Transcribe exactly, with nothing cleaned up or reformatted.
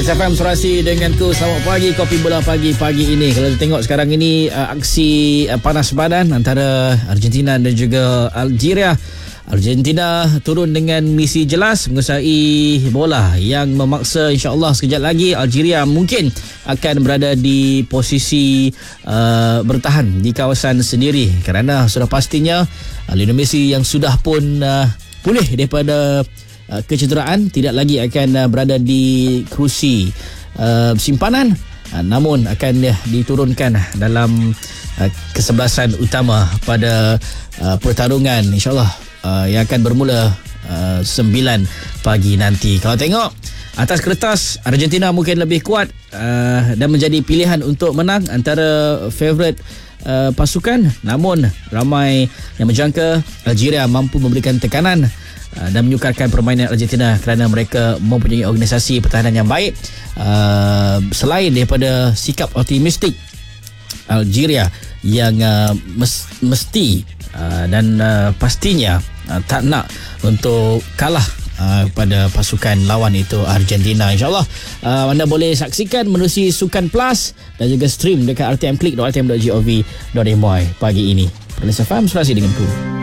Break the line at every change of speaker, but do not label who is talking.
Perlis F M Surasi denganku. Selamat pagi, Kopi Bola pagi-pagi ini. Kalau kita tengok sekarang ini uh, aksi uh, panas badan antara Argentina dan juga Algeria. Argentina turun dengan misi jelas menguasai bola yang memaksa insya-Allah sekejap lagi Algeria mungkin akan berada di posisi uh, bertahan di kawasan sendiri, kerana sudah pastinya uh, Lionel Messi yang sudah pun uh, pulih daripada uh, kecederaan tidak lagi akan uh, berada di kerusi uh, simpanan, uh, namun akan uh, diturunkan dalam uh, kesebelasan utama pada uh, pertarungan insya-Allah Uh, yang akan bermula uh, sembilan pagi nanti. Kalau tengok atas kertas, Argentina mungkin lebih kuat uh, dan menjadi pilihan untuk menang antara favourite uh, pasukan. Namun ramai yang menjangka Algeria mampu memberikan tekanan uh, dan menyukarkan permainan Argentina kerana mereka mempunyai organisasi pertahanan yang baik. Uh, selain daripada sikap optimistik Algeria yang uh, mes- mesti Uh, dan uh, pastinya uh, tak nak untuk kalah uh, pada pasukan lawan itu Argentina. InsyaAllah uh, anda boleh saksikan menerusi Sukan Plus dan juga stream dekat r t m click dot r t m dot gov dot my pagi ini. Perlis F M Surasi denganku.